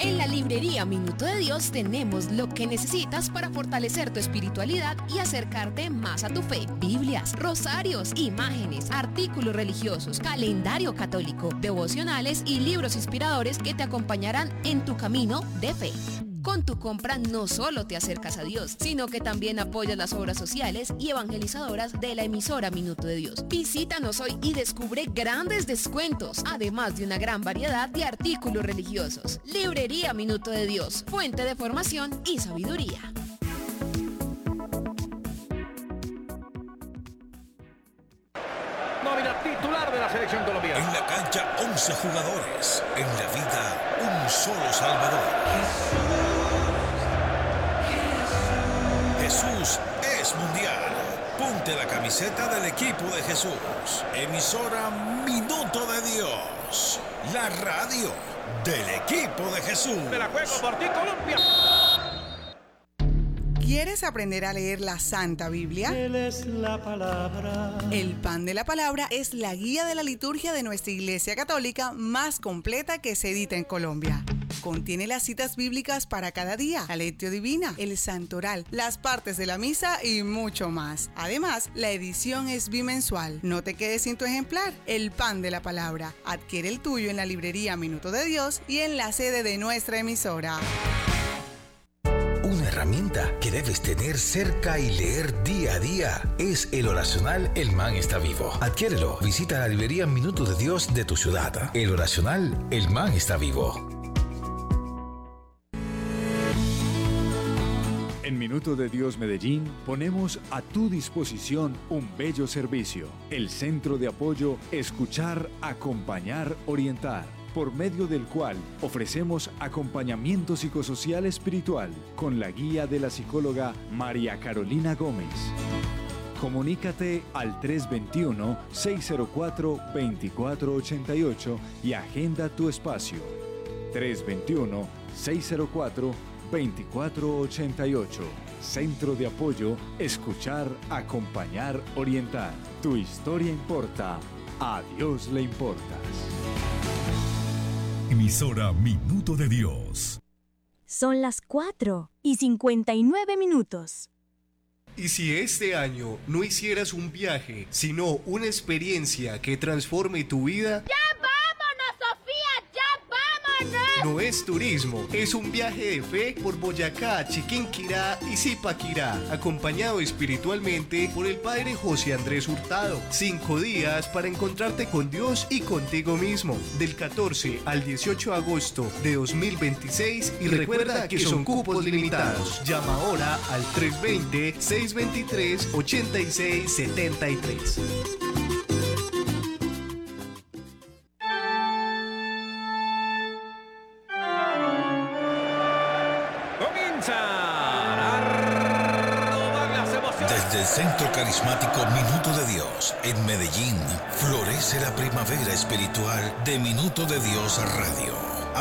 En la librería Minuto de Dios tenemos lo que necesitas para fortalecer tu espiritualidad y acercarte más a tu fe. Biblias, rosarios, imágenes, artículos religiosos, calendario católico, devocionales y libros inspiradores que te acompañarán en tu camino de fe. Con tu compra no solo te acercas a Dios, sino que también apoyas las obras sociales y evangelizadoras de la emisora Minuto de Dios. Visítanos hoy y descubre grandes descuentos, además de una gran variedad de artículos religiosos. Librería Minuto de Dios, fuente de formación y sabiduría. Nómina titular de la selección colombiana. En la cancha 11 jugadores, en la vida un solo Salvador. Jesús es mundial. Ponte la camiseta del equipo de Jesús. Emisora Minuto de Dios. La radio del equipo de Jesús. Me la juego por ti, Colombia. ¿Quieres aprender a leer la Santa Biblia? Él es la palabra. El Pan de la Palabra es la guía de la liturgia de nuestra Iglesia Católica más completa que se edita en Colombia. Contiene las citas bíblicas para cada día, la lectio divina, el santoral, las partes de la misa y mucho más. Además, la edición es bimensual. No te quedes sin tu ejemplar. El Pan de la Palabra. Adquiere el tuyo en la librería Minuto de Dios y en la sede de nuestra emisora. Una herramienta que debes tener cerca y leer día a día es el oracional El Man está vivo. Adquiérelo. Visita la librería Minuto de Dios de tu ciudad. El oracional El Man está vivo. En Minuto de Dios Medellín ponemos a tu disposición un bello servicio. El Centro de Apoyo Escuchar, Acompañar, Orientar, por medio del cual ofrecemos acompañamiento psicosocial espiritual con la guía de la psicóloga María Carolina Gómez. Comunícate al 321-604-2488 y agenda tu espacio. 321-604-2488. Centro de Apoyo Escuchar, Acompañar, Orientar. Tu historia importa. A Dios le importas. Emisora Minuto de Dios. Son las 4:59. ¿Y si este año no hicieras un viaje, sino una experiencia que transforme tu vida? ¡Ya vámonos, Sofía! ¡Ya vámonos! No es turismo, es un viaje de fe por Boyacá, Chiquinquirá y Zipaquirá, acompañado espiritualmente por el Padre José Andrés Hurtado. 5 días para encontrarte con Dios y contigo mismo, del 14 al 18 de agosto de 2026, y recuerda que son cupos limitados. Llama ahora al 320-623-8673. Desde el Centro Carismático Minuto de Dios, en Medellín, florece la primavera espiritual de Minuto de Dios Radio.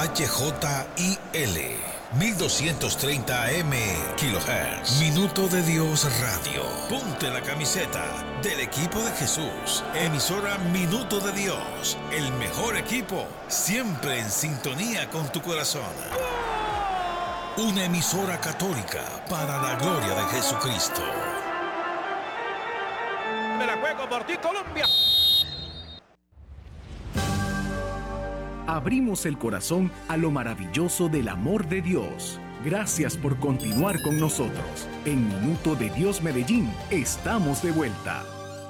HJIL 1230 AM kHz. Minuto de Dios Radio. Ponte la camiseta del equipo de Jesús. Emisora Minuto de Dios. El mejor equipo, siempre en sintonía con tu corazón. Una emisora católica para la gloria de Jesucristo. Me la juego por ti, Colombia. Abrimos el corazón a lo maravilloso del amor de Dios. Gracias por continuar con nosotros. En Minuto de Dios Medellín, estamos de vuelta.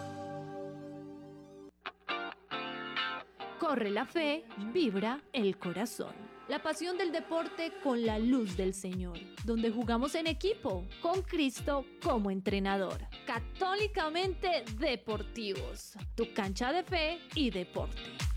Corre la fe, vibra el corazón. La pasión del deporte con la luz del Señor, donde jugamos en equipo, con Cristo como entrenador. Católicamente deportivos, tu cancha de fe y deporte.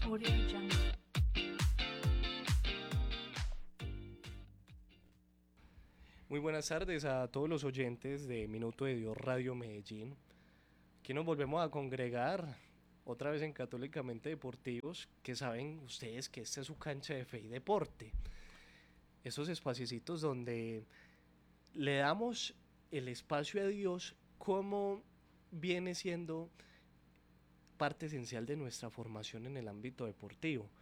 Muy buenas tardes a todos los oyentes de Minuto de Dios Radio Medellín. Aquí nos volvemos a congregar otra vez en Católicamente Deportivos, que saben ustedes que esta es su cancha de fe y deporte. Esos espacios donde le damos el espacio a Dios como viene siendo parte esencial de nuestra formación en el ámbito deportivo.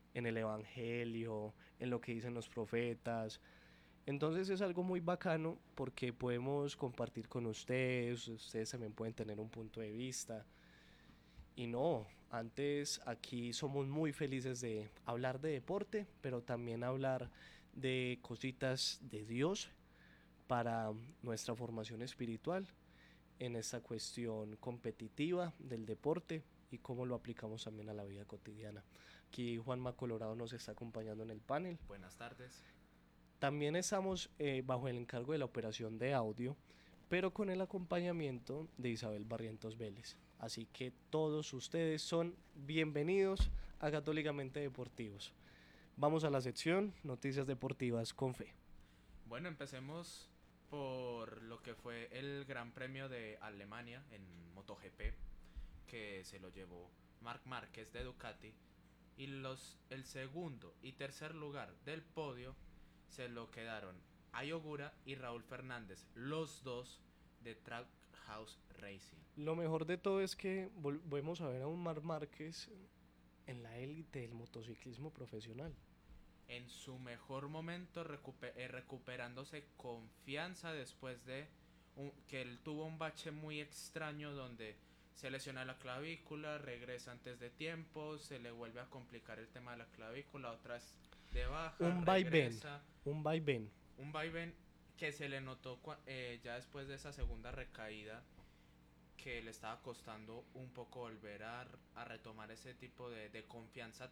en el Evangelio, en lo que dicen los profetas. Entonces es algo muy bacano porque podemos compartir con ustedes también pueden tener un punto de vista. Y no, antes aquí somos muy felices de hablar de deporte, pero también hablar de cositas de Dios para nuestra formación espiritual en esta cuestión competitiva del deporte y cómo lo aplicamos también a la vida cotidiana. Aquí Juanma Colorado nos está acompañando en el panel. Buenas tardes. También estamos bajo el encargo de la operación de audio, pero con el acompañamiento de Isabel Barrientos Vélez. Así que todos ustedes son bienvenidos a Católicamente Deportivos. Vamos a la sección Noticias Deportivas con Fe. Bueno, empecemos por lo que fue el Gran Premio de Alemania en MotoGP, que se lo llevó Marc Márquez de Ducati, y el segundo y tercer lugar del podio se lo quedaron Ayogura y Raúl Fernández, los dos de Trackhouse Racing. Lo mejor de todo es que volvemos a ver a un Marc Márquez en la élite del motociclismo profesional. En su mejor momento, recuperándose confianza después de que él tuvo un bache muy extraño donde se lesiona la clavícula, regresa antes de tiempo, se le vuelve a complicar el tema de la clavícula, otra vez de baja, un vaivén que se le notó ya después de esa segunda recaída, que le estaba costando un poco volver a retomar ese tipo de confianza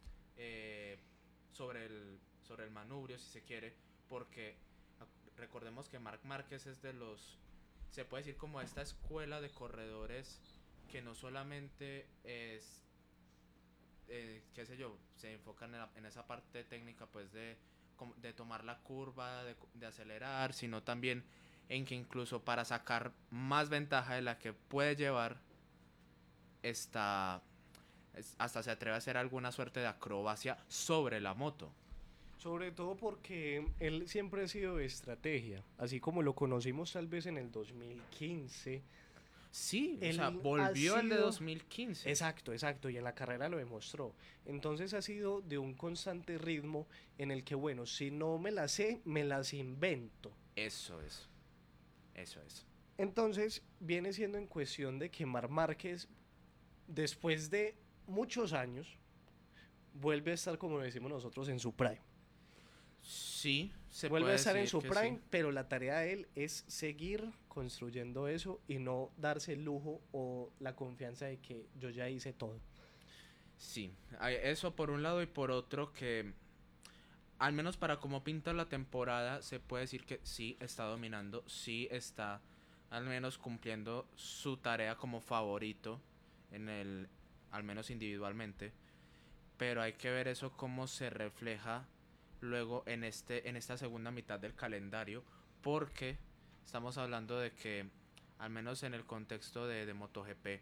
sobre el manubrio, si se quiere, porque recordemos que Marc Márquez es de los, se puede decir como esta escuela de corredores que no solamente es, qué sé yo, se enfocan en esa parte técnica pues de tomar la curva, de acelerar, sino también en que incluso para sacar más ventaja de la que puede llevar, hasta se atreve a hacer alguna suerte de acrobacia sobre la moto. Sobre todo porque él siempre ha sido de estrategia, así como lo conocimos tal vez en el 2015. Sí, o sea, volvió el de 2015. Exacto, y en la carrera lo demostró. Entonces ha sido de un constante ritmo en el que, bueno, si no me las sé, me las invento. Eso es. Entonces viene siendo en cuestión de que Marc Márquez, después de muchos años, vuelve a estar, como decimos nosotros, en su prime. Sí, se vuelve puede a estar en su prime, sí. Pero la tarea de él es seguir construyendo eso y no darse el lujo o la confianza de que yo ya hice todo. Sí, eso por un lado, y por otro que al menos para como pinta la temporada se puede decir que sí está dominando, sí está al menos cumpliendo su tarea como favorito al menos individualmente, pero hay que ver eso cómo se refleja luego en esta segunda mitad del calendario, porque estamos hablando de que al menos en el contexto de MotoGP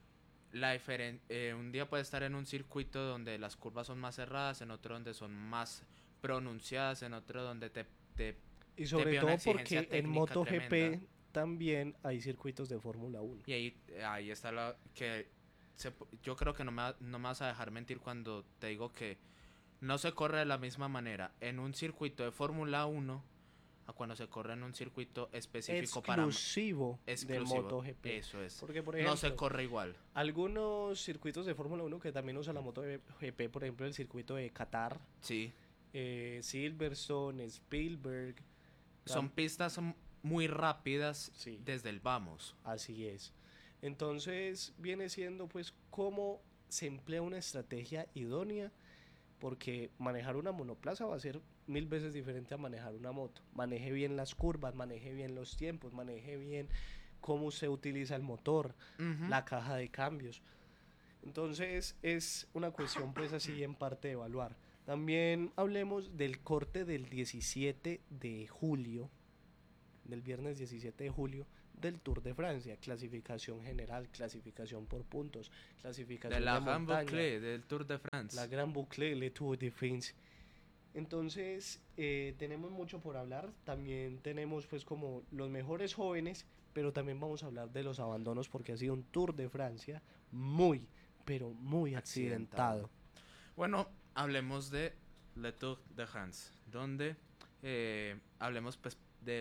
un día puede estar en un circuito donde las curvas son más cerradas, en otro donde son más pronunciadas, en otro donde y sobre todo porque en MotoGP tremenda. También hay circuitos de Fórmula 1. Y ahí está yo creo que no me vas a dejar mentir cuando te digo que no se corre de la misma manera en un circuito de Fórmula 1 a cuando se corre en un circuito específico exclusivo de MotoGP. Eso es. Porque, por ejemplo, no se corre igual. Algunos circuitos de Fórmula 1 que también usan la MotoGP, por ejemplo, el circuito de Qatar. Sí. Silverstone, Spielberg. Son pistas muy rápidas, sí, desde el vamos. Así es. Entonces viene siendo pues cómo se emplea una estrategia idónea, porque manejar una monoplaza va a ser 1000 veces diferente a manejar una moto. Maneje bien las curvas, maneje bien los tiempos, maneje bien cómo se utiliza el motor, la caja de cambios. Entonces es una cuestión pues así en parte de evaluar. También hablemos del corte del 17 de julio, del viernes 17 de julio, del Tour de Francia, clasificación general, clasificación por puntos, clasificación de la gran boucle del Tour de France. La gran boucle, le Tour de France. Entonces, tenemos mucho por hablar, también tenemos pues como los mejores jóvenes, pero también vamos a hablar de los abandonos porque ha sido un Tour de Francia muy, pero muy accidentado. Bueno, hablemos de Le Tour de France, donde hablemos pues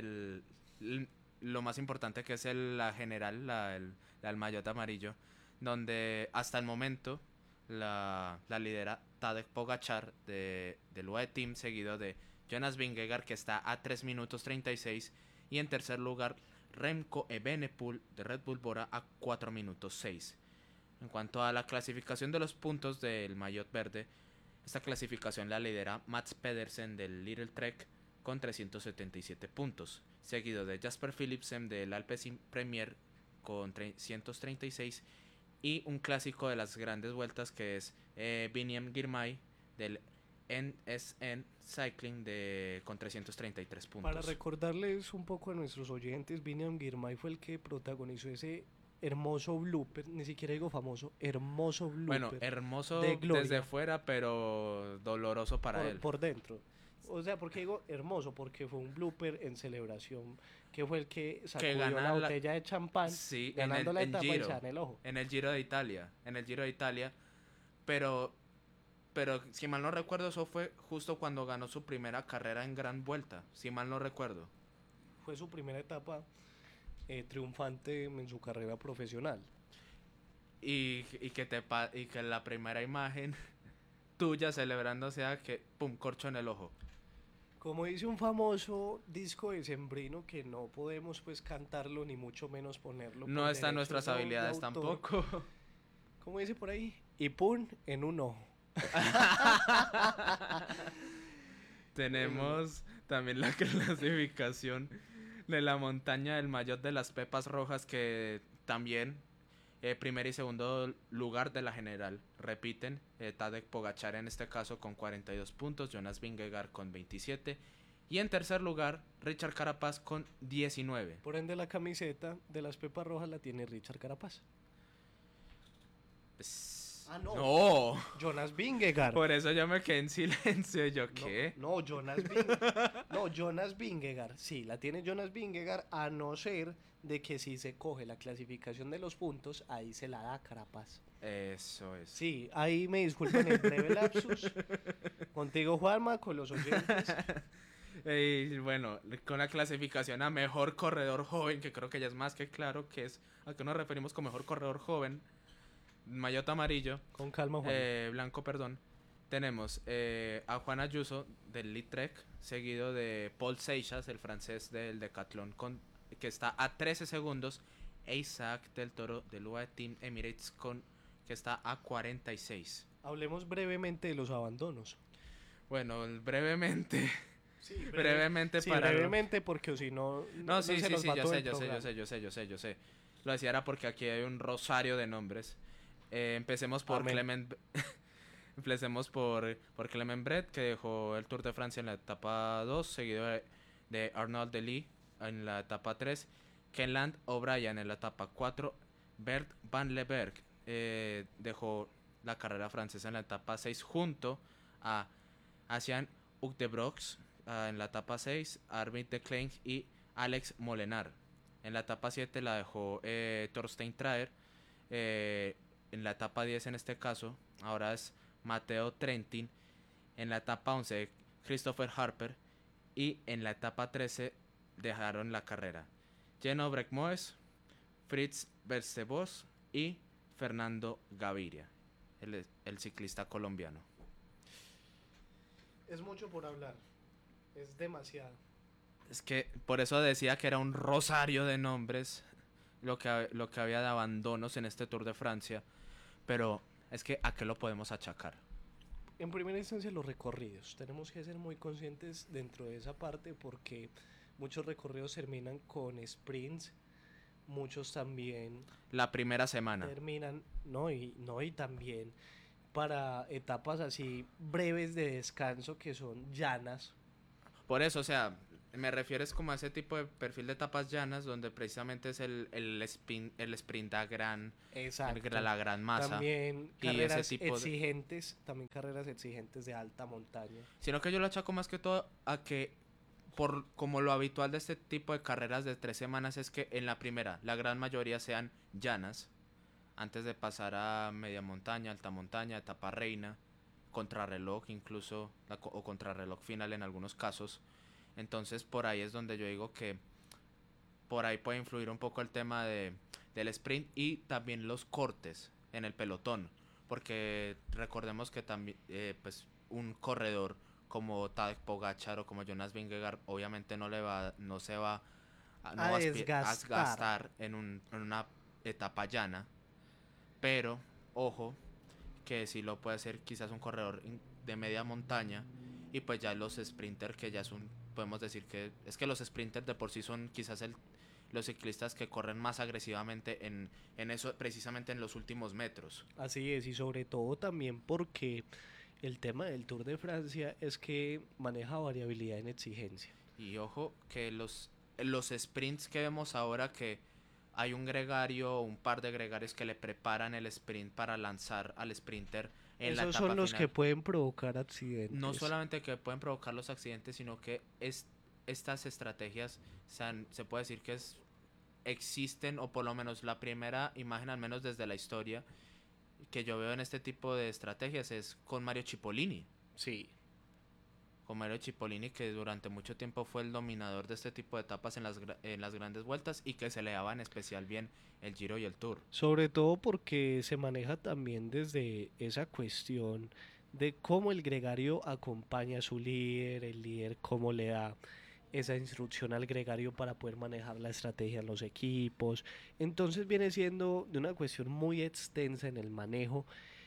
lo más importante que es la general, el maillot amarillo, donde hasta el momento la lidera Tadej Pogačar del UAE Team, seguido de Jonas Vingegaard, que está a 3 minutos 36, y en tercer lugar Remco Evenepoel de Red Bull Bora a 4 minutos 6. En cuanto a la clasificación de los puntos del maillot verde, esta clasificación la lidera Mats Pedersen del Little Trek con 377 puntos, seguido de Jasper Philipsen del Alpecin Premier con 336, y un clásico de las grandes vueltas que es Biniam Girmay del NSN Cycling con 333 puntos. Para recordarles un poco a nuestros oyentes, Biniam Girmay fue el que protagonizó ese hermoso blooper, ni siquiera digo famoso, hermoso blooper. Bueno, hermoso desde fuera, pero doloroso para él. Por dentro. O sea, ¿por qué digo hermoso? Porque fue un blooper en celebración, que fue el que sacudió la botella de champán, sí, ganando la etapa Giro, y se en el ojo. En el Giro de Italia, pero si mal no recuerdo, eso fue justo cuando ganó su primera carrera en Gran Vuelta, si mal no recuerdo. Fue su primera etapa triunfante en su carrera profesional. Y que la primera imagen tuya celebrando sea que pum, corcho en el ojo. Como dice un famoso disco decembrino que no podemos pues cantarlo ni mucho menos ponerlo. No está en nuestras habilidades tampoco. Como dice por ahí, y pum, en un ojo. Tenemos también la clasificación de la montaña del maillot de las Pepas Rojas, que también primer y segundo lugar de la general repiten, Tadej Pogačar en este caso con 42 puntos, Jonas Vingegaard con 27, y en tercer lugar Richard Carapaz con 19. Por ende la camiseta de las Pepas Rojas la tiene Richard Carapaz. No. Jonas Vingegaard. Por eso yo me quedé en silencio. ¿Yo qué? No, Jonas Vingegaard. Sí, la tiene Jonas Vingegaard, a no ser de que si se coge la clasificación de los puntos, ahí se la da Carapaz. Eso es. Sí, ahí me disculpan el breve lapsus. Contigo, Juanma, con los oyentes. Bueno, con la clasificación a mejor corredor joven, que creo que ya es más que claro que es a qué nos referimos con mejor corredor joven. Maillot amarillo. Con calma, Juan. Blanco, perdón. Tenemos a Juan Ayuso del Lead Trek, seguido de Paul Seixas, el francés del Decathlon, que está a 13 segundos, e Isaac del Toro del UAE Team Emirates, que está a 46. Hablemos brevemente de los abandonos. Bueno, brevemente. Sí, brevemente porque si no... Sí, yo sé. Lo decía era porque aquí hay un rosario de nombres. Empecemos por Clement Brett, que dejó el Tour de Francia en la etapa 2, seguido de Arnaud Delis en la etapa 3, Kenland O'Brien en la etapa 4, Bert Van Leberg dejó la carrera francesa en la etapa 6 junto a Asian Uchtebroeks en la etapa 6, Arvid de Klein y Alex Molenar. En la etapa 7 la dejó Thorstein Traer. En la etapa 10 en este caso, ahora es Matteo Trentin. En la etapa 11, Christopher Harper. Y en la etapa 13 dejaron la carrera Geno Breckmoes, Fritz Bercebos y Fernando Gaviria, el ciclista colombiano. Es mucho por hablar, es demasiado. Es que por eso decía que era un rosario de nombres lo que había de abandonos en este Tour de Francia. Pero es que ¿a qué lo podemos achacar? En primera instancia los recorridos. Tenemos que ser muy conscientes dentro de esa parte porque muchos recorridos terminan con sprints, muchos también... La primera semana. Terminan, y también para etapas así breves de descanso que son llanas. Por eso, o sea, me refieres como a ese tipo de perfil de etapas llanas donde precisamente es el sprint a gran, la gran masa. También carreras exigentes, también carreras exigentes de alta montaña. Sino que yo lo achaco más que todo a que, como lo habitual de este tipo de carreras de 3 semanas es que en la primera la gran mayoría sean llanas, antes de pasar a media montaña, alta montaña, etapa reina, contrarreloj incluso, o contrarreloj final en algunos casos. Entonces por ahí es donde yo digo que por ahí puede influir un poco el tema del sprint y también los cortes en el pelotón, porque recordemos que también pues un corredor como Tadej Pogačar o como Jonas Vingegaard obviamente no se va a desgastar en una etapa llana, pero ojo que sí lo puede hacer quizás un corredor de media montaña, y pues ya los sprinters, que ya podemos decir que es que los sprinters de por sí son quizás los ciclistas que corren más agresivamente en eso, precisamente en los últimos metros. Así es, y sobre todo también porque el tema del Tour de Francia es que maneja variabilidad en exigencia. Y ojo que los sprints que vemos ahora, que hay un gregario o un par de gregarios que le preparan el sprint para lanzar al sprinter en la etapa final. Esos son los que pueden provocar accidentes. No solamente que pueden provocar los accidentes, sino que estas estrategias se puede decir que existen, o por lo menos la primera imagen, al menos desde la historia, que yo veo en este tipo de estrategias es con Mario Cipollini. Sí. Con Mario Cipollini, que durante mucho tiempo fue el dominador de este tipo de etapas en las grandes vueltas, y que se le daba en especial bien el Giro y el Tour. Sobre todo porque se maneja también desde esa cuestión de cómo el gregario acompaña a su líder, el líder cómo le da esa instrucción al gregario para poder manejar la estrategia en los equipos. Entonces viene siendo de una cuestión muy extensa en el manejo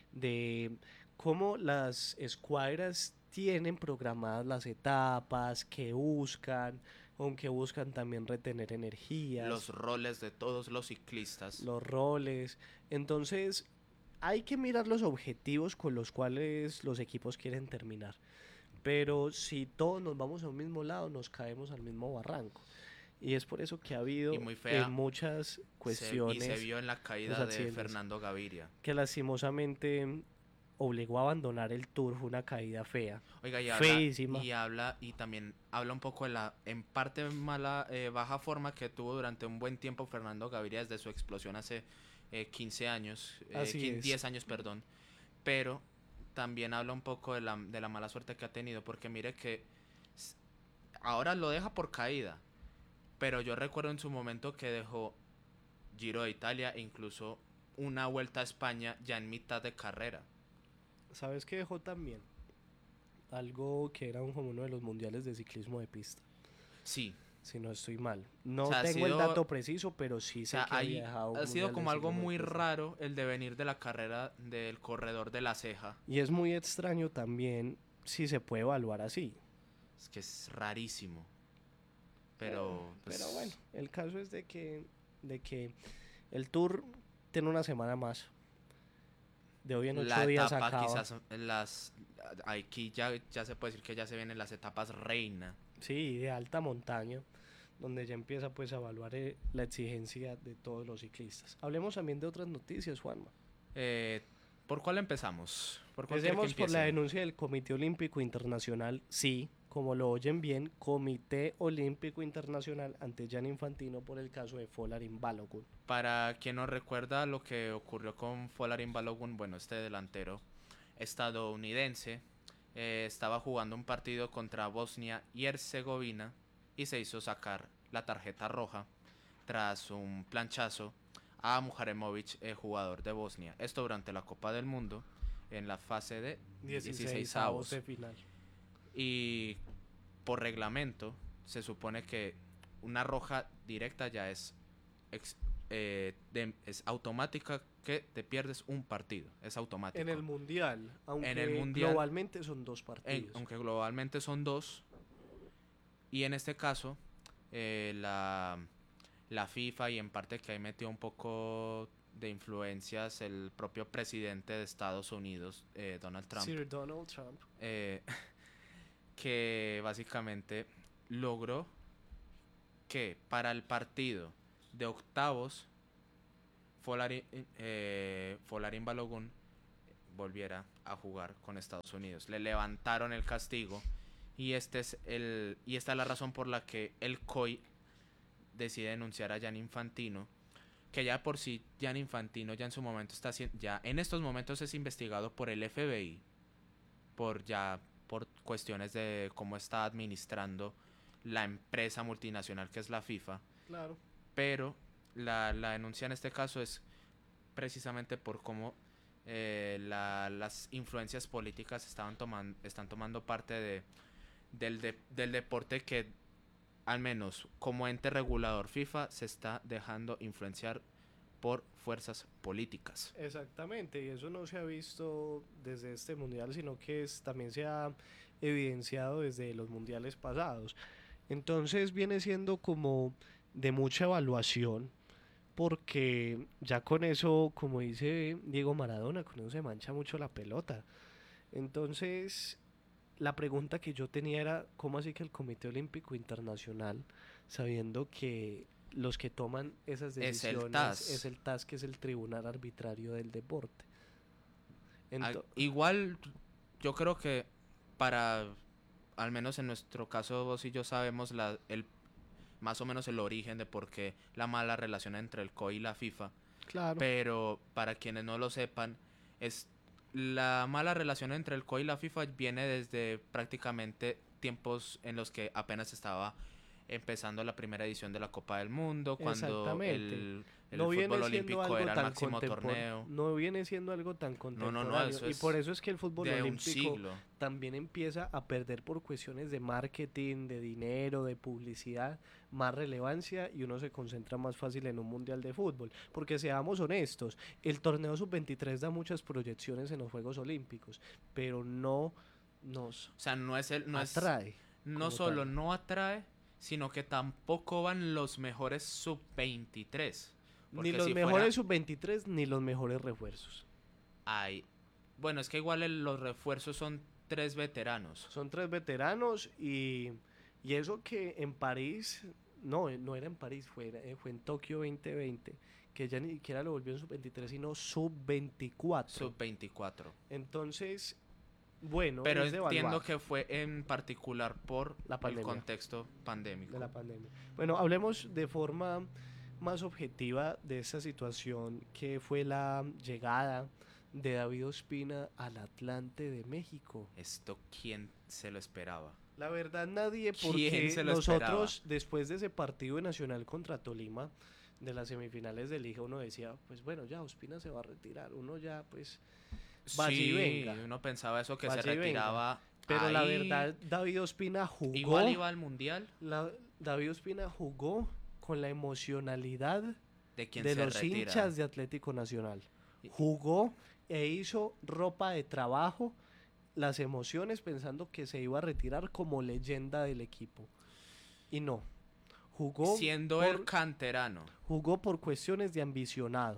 de cómo las escuadras tienen programadas las etapas, que buscan, aunque buscan también retener energías. Los roles de todos los ciclistas. Los roles. Entonces hay que mirar los objetivos con los cuales los equipos quieren terminar. Pero si todos nos vamos a un mismo lado, nos caemos al mismo barranco. Y es por eso que ha habido en muchas cuestiones... Y se vio en la caída de Fernando Gaviria. Que lastimosamente obligó a abandonar el Tour, fue una caída fea. Oiga, feísima. Y también habla un poco de la, en parte baja forma que tuvo durante un buen tiempo Fernando Gaviria desde su explosión hace 15 años, 10 años, perdón. Pero también habla un poco de la mala suerte que ha tenido, porque mire que ahora lo deja por caída, pero yo recuerdo en su momento que dejó Giro de Italia e incluso una Vuelta a España ya en mitad de carrera. ¿Sabes qué dejó también? Algo que era como uno de los mundiales de ciclismo de pista. Sí. Si no estoy mal. No tengo el dato preciso, pero sí sé que había dejado. Ha sido como algo muy raro el devenir de la carrera del corredor de La Ceja. Y es muy extraño también si se puede evaluar así. Es que es rarísimo. Pero bueno, el caso es de que el Tour tiene una semana más. De hoy en 8 días acaba. Quizás aquí ya se puede decir que ya se vienen las etapas reina. Sí, de alta montaña, donde ya empieza pues a evaluar la exigencia de todos los ciclistas. Hablemos también de otras noticias, Juanma. ¿Por cuál empezamos? Empecemos por la denuncia del Comité Olímpico Internacional, sí, como lo oyen bien, Comité Olímpico Internacional ante Gianni Infantino por el caso de Folarin Balogun. Para quien no recuerda lo que ocurrió con Folarin Balogun, bueno, este delantero estadounidense estaba jugando un partido contra Bosnia y Herzegovina y se hizo sacar la tarjeta roja tras un planchazo a Muharemovic, jugador de Bosnia. Esto durante la Copa del Mundo en la fase de 16avos de final. Y por reglamento se supone que una roja directa ya es automática, que te pierdes un partido, es automático. En el mundial, aunque globalmente son 2 partidos. Aunque globalmente son 2. Y en este caso, la FIFA, y en parte que ahí metió un poco de influencias el propio presidente de Estados Unidos, Donald Trump. Sir Donald Trump. Que básicamente logró que para el partido de octavos Folarin Balogun volviera a jugar con Estados Unidos. Le levantaron el castigo y esta es la razón por la que el COI decide denunciar a Gianni Infantino, que ya por sí Gianni Infantino ya en su momento ya en estos momentos es investigado por el FBI por cuestiones de cómo está administrando la empresa multinacional que es la FIFA. Claro. Pero la denuncia en este caso es precisamente por cómo las influencias políticas están tomando parte del deporte, que al menos como ente regulador FIFA se está dejando influenciar por fuerzas políticas. Exactamente, y eso no se ha visto desde este mundial, sino que también se ha evidenciado desde los mundiales pasados. Entonces viene siendo como de mucha evaluación, porque ya con eso, como dice Diego Maradona, con eso se mancha mucho la pelota. Entonces, la pregunta que yo tenía era, ¿cómo así que el Comité Olímpico Internacional, sabiendo que los que toman esas decisiones es el TAS, que es el Tribunal Arbitrario del Deporte? Igual, yo creo que al menos en nuestro caso, vos y yo sabemos más o menos el origen de por qué la mala relación entre el COI y la FIFA. Claro. Pero para quienes no lo sepan, la mala relación entre el COI y la FIFA viene desde prácticamente tiempos en los que apenas estaba empezando la primera edición de la Copa del Mundo, cuando el fútbol olímpico era el máximo torneo. No viene siendo algo tan contemporáneo. No, eso y por eso es que el fútbol olímpico también empieza a perder por cuestiones de marketing, de dinero, de publicidad, más relevancia, y uno se concentra más fácil en un mundial de fútbol. Porque seamos honestos, el torneo sub-23 da muchas proyecciones en los Juegos Olímpicos, pero no nos atrae. No solo no atrae, sino que tampoco van los mejores sub-23. Ni los mejores sub-23 ni los mejores refuerzos. Bueno, es que igual los refuerzos son 3 veteranos. Son 3 veteranos y eso que en París, no era en París, fue en Tokio 2020, que ya ni siquiera lo volvió en sub-23, sino sub-24. Sub-24. Entonces, bueno, pero entiendo que fue en particular por el contexto pandémico. De la pandemia. Bueno, hablemos de forma más objetiva de esta situación, que fue la llegada de David Ospina al Atlante de México. ¿Esto quién se lo esperaba? La verdad nadie, porque nosotros después de ese partido de Nacional contra Tolima, de las semifinales de Liga, uno decía, pues bueno, ya Ospina se va a retirar, uno ya pues... uno pensaba eso, que se retiraba. Pero la verdad, David Ospina jugó. Igual iba al mundial. David Ospina jugó con la emocionalidad de los hinchas de Atlético Nacional. Jugó e hizo ropa de trabajo las emociones, pensando que se iba a retirar como leyenda del equipo. Y no. Jugó siendo el canterano. Jugó por cuestiones de ambicionado.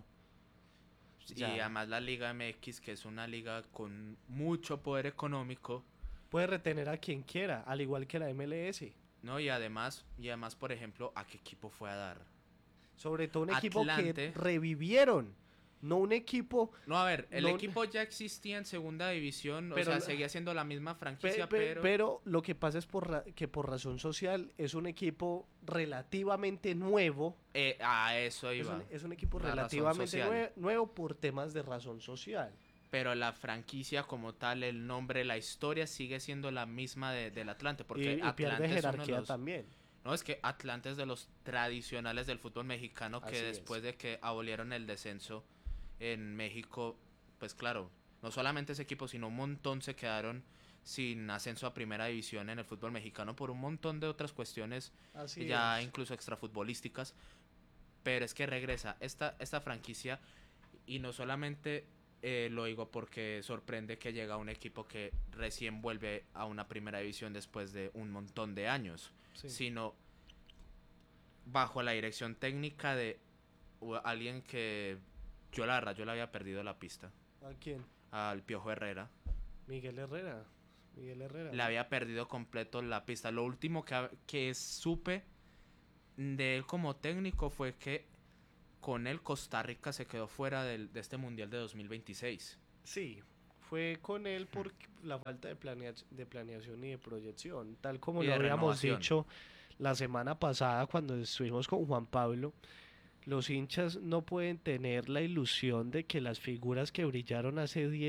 Y además la Liga MX, que es una liga con mucho poder económico, puede retener a quien quiera, al igual que la MLS. No, y además, por ejemplo, ¿a qué equipo fue a dar? Sobre todo un equipo que revivieron, no un equipo... No, a ver, el equipo ya existía en segunda división, o sea, seguía siendo la misma franquicia, pero... Pero lo que pasa es que por razón social es un equipo relativamente nuevo. A eso iba. Es un equipo relativamente nuevo por temas de razón social. Pero la franquicia como tal, el nombre, la historia sigue siendo la misma del Atlante, porque y pierde jerarquía también. No, es que Atlante es de los tradicionales del fútbol mexicano, que después de que abolieron el descenso en México, pues claro, no solamente ese equipo, sino un montón se quedaron sin ascenso a primera división en el fútbol mexicano por un montón de otras cuestiones, incluso extrafutbolísticas. Pero es que regresa esta franquicia, y no solamente lo digo porque sorprende que llega un equipo que recién vuelve a una primera división después de un montón de años, sino bajo la dirección técnica de alguien que yo la le había perdido la pista. ¿A quién? Al Piojo Herrera. Miguel Herrera. Le había perdido completo la pista. Lo último que supe de él como técnico fue que con él Costa Rica se quedó fuera de este Mundial de 2026. Sí, fue con él por la falta de planeación y de proyección, tal como lo habíamos dicho la semana pasada cuando estuvimos con Juan Pablo. Los hinchas no pueden tener la ilusión de que las figuras que brillaron hace 10